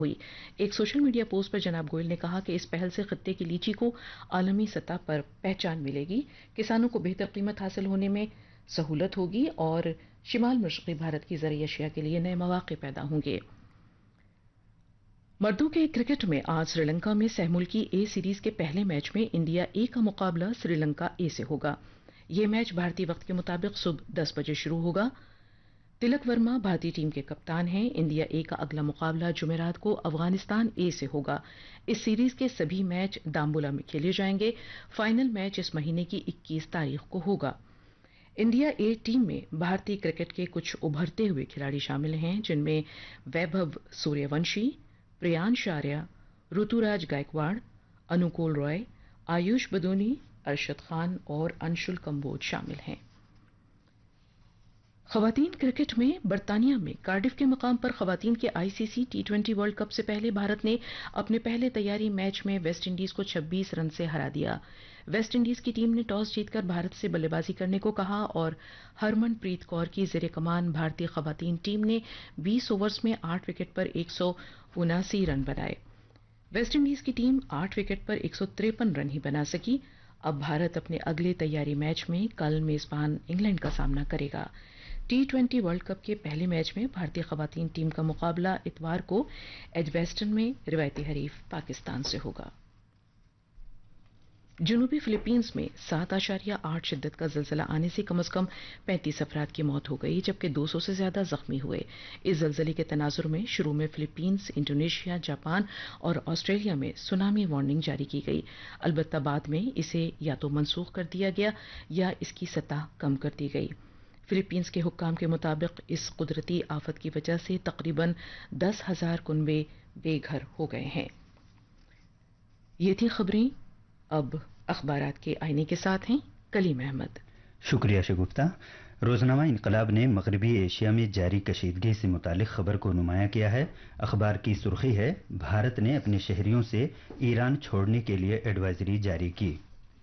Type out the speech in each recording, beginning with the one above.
हुई। एक social media post पर जनाब गोयल ने कहा कि इस पहल से खत्ते की लीची को आलमी सतह पर पहचान मिलेगी, किसानों को बेहतर कीमत हासिल होने में सहूलत होगी और शिमाल मशरकी भारत की ज़रूरी अशिया के लिए नए मौके पैदा होंगे। मर्दों के क्रिकेट में आज श्रीलंका में सह मुल्की ए सीरीज के पहले मैच में इंडिया ए का मुकाबला श्रीलंका ए से होगा। यह मैच भारतीय वक्त के मुताबिक सुबह 10 बजे शुरू होगा। तिलक वर्मा भारतीय टीम के कप्तान हैं। इंडिया ए का अगला मुकाबला जुमेरात को अफगानिस्तान ए से होगा। इस सीरीज के सभी मैच दाम्बुला में खेले जाएंगे। फाइनल मैच इस महीने की 21 तारीख को होगा। इंडिया ए टीम में भारतीय क्रिकेट के कुछ उभरते हुए खिलाड़ी शामिल हैं, जिनमें वैभव सूर्यवंशी, प्रियांश आर्या, ऋतुराज गायकवाड़, अनुकूल रॉय, आयुष बदोनी, अरशद खान और अंशुल कंबोज शामिल हैं। खवातीन क्रिकेट में बर्तानिया में कार्डिफ के मकाम पर खवातीन के आईसीसी टी20 वर्ल्ड कप से पहले भारत ने अपने पहले तैयारी मैच में वेस्ट इंडीज को 26 रन से हरा दिया। वेस्ट इंडीज की टीम ने टॉस जीतकर भारत से बल्लेबाजी करने को कहा और हरमनप्रीत कौर की जेर कमान भारतीय खवातीन टीम ने 20 ओवर्स में 8 विकेट पर 179 रन बनाए। वेस्ट इंडीज की टीम 8 विकेट पर 153 रन ही बना सकी। अब भारत अपने अगले तैयारी मैच में कल मेजबान इंग्लैंड का सामना करेगा। टी20 वर्ल्ड कप के पहले मैच में भारतीय खवातीन टीम का मुकाबला इतवार को एजबेस्टन में रिवायती हरीफ पाकिस्तान से होगा। जनूबी फिलीपींस में 7.8 शिद्दत का जलजला आने से कम 35 अफराद की मौत हो गई, जबकि 200 से ज्यादा जख्मी हुए। इस जलजले के तनाजुर में शुरू में फिलीपींस, इंडोनेशिया, जापान और ऑस्ट्रेलिया में सुनामी वार्निंग जारी की गई। अलबत्ता बाद में इसे या तो मनसूख कर दिया गया या इसकी सतह कम कर दी गई। फिलीपींस के हुक्काम के मुताबिक इस कुदरती आफत की वजह से तकरीबन 10,000 कुनबे बेघर हो गए हैं। ये थी खबरें। अब अखबारात के आईने के साथ हैं कलीम अहमद। शुक्रिया शगुफ्ता। रोजनामा इनकलाब ने मगरबी एशिया में जारी कशीदगी से मुतालिक खबर को नुमाया किया है। अखबार की सुर्खी है, भारत ने अपने शहरियों से ईरान छोड़ने के लिए एडवाइजरी जारी की।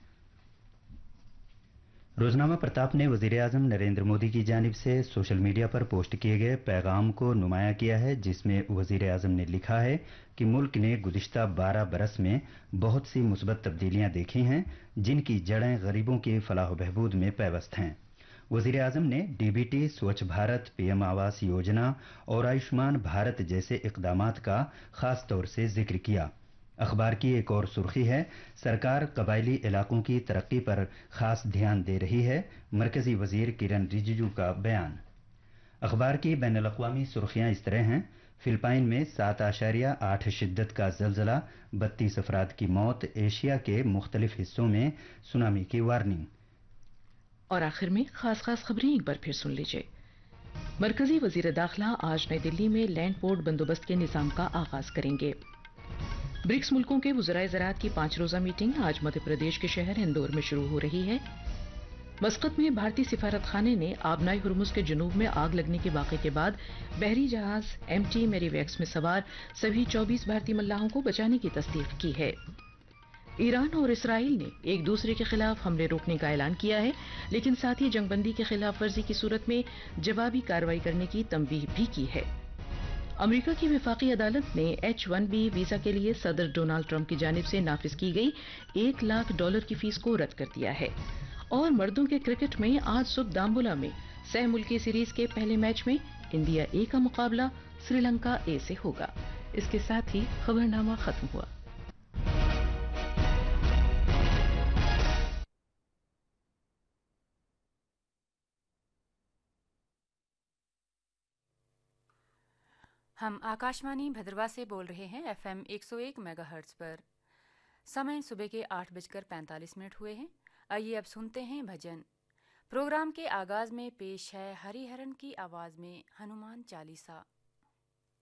रोजनामा प्रताप ने वजीर आजम नरेंद्र मोदी की जानिब से सोशल मीडिया पर पोस्ट किए गए पैगाम को नुमाया किया है, जिसमें वजीर आजम ने लिखा है कि मुल्क ने गुज़िश्ता 12 बरस में बहुत सी मुस्बत तब्दीलियां देखी हैं, जिनकी जड़ें गरीबों की फलाह बहबूद में पैवस्त हैं। वजीर आजम ने डीबीटी, स्वच्छ भारत, पीएम आवास योजना और आयुष्मान भारत जैसे इकदामात का खास तौर से जिक्र किया। अखबार की एक और सुर्खी है, सरकार कबायली इलाकों की तरक्की पर खास ध्यान दे रही है, मरकजी वजीर किरण रिजिजू का बयान। अखबार की बैनुल-अक़वामी सुर्खियां इस तरह हैं, फिलिपाइन में 7.8 शिद्दत का जलजला, 32 अफराद की मौत, एशिया के मुख्तलिफ हिस्सों में सुनामी की वार्निंग। और आखिर में खास खास खबरें एक बार फिर सुन लीजिए। मरकजी वजीर दाखिला आज नई दिल्ली में लैंड पोर्ट बंदोबस्त के निजाम का आगाज करेंगे। ब्रिक्स मुल्कों के वज़राए ज़राअत की 5 रोज़ा मीटिंग आज मध्य प्रदेश के शहर इंदौर में शुरू हो रही है। मस्कत में भारतीय सिफारत खाने ने आबनाई हुर्मुज़ के जनूब में आग लगने के वाक़े के बाद बहरी जहाज MT मेरीवैक्स में सवार सभी 24 भारतीय मल्लाहों को बचाने की तस्दीक की है। ईरान और इसराइल ने एक दूसरे के खिलाफ हमले रोकने का ऐलान किया है, लेकिन साथ ही जंगबंदी की खिलाफ वर्जी की सूरत में जवाबी कार्रवाई करने की तंबीह भी की है। अमेरिका की वफाकी अदालत ने H-1B वीजा के लिए सदर डोनाल्ड ट्रंप की जानिब से नाफिज की गई $1 लाख की फीस को रद्द कर दिया है। और मर्दों के क्रिकेट में आज सुबह दाम्बुला में सह मुल्की सीरीज के पहले मैच में इंडिया ए का मुकाबला श्रीलंका ए से होगा। इसके साथ ही खबरनामा खत्म हुआ। हम आकाशवाणी भद्रवा से बोल रहे हैं FM 101 मेगाहर्ट्ज पर। समय सुबह के 8:45 हुए हैं। आइए अब सुनते हैं भजन। प्रोग्राम के आगाज में पेश है हरिहरन की आवाज़ में हनुमान चालीसा।